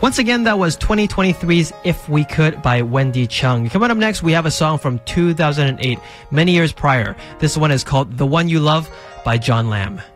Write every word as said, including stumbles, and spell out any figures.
Once again, that was twenty twenty-three's If We Could by Wendy Chung. Coming up next, we have a song from two thousand eight, many years prior. This one is called The One You Love by John Lamb.